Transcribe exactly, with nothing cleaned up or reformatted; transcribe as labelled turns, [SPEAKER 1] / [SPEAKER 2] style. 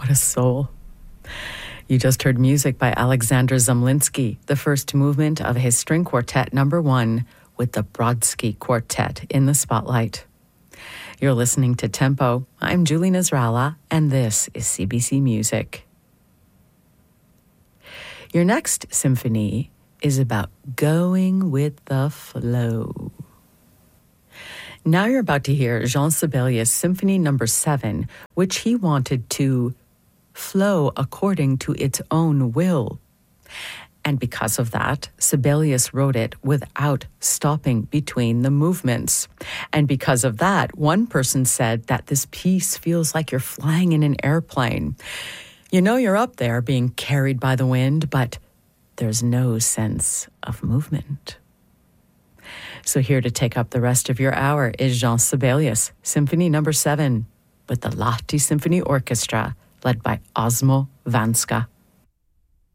[SPEAKER 1] What a soul. You just heard music by Alexander Zemlinsky, the first movement of his string quartet number one, with the Brodsky Quartet in the spotlight. You're listening to Tempo. I'm Julie Nasrallah, and this is C B C Music. Your next symphony is about going with the flow. Now you're about to hear Jean Sibelius' Symphony number seven, which he wanted to flow according to its own will. And because of that, Sibelius wrote it without stopping between the movements. And because of that, one person said that this piece feels like you're flying in an airplane. You know you're up there being carried by the wind, but there's no sense of movement. So here to take up the rest of your hour is Jean Sibelius, Symphony number seven, with the Lahti Symphony Orchestra, led by Osmo Vanska.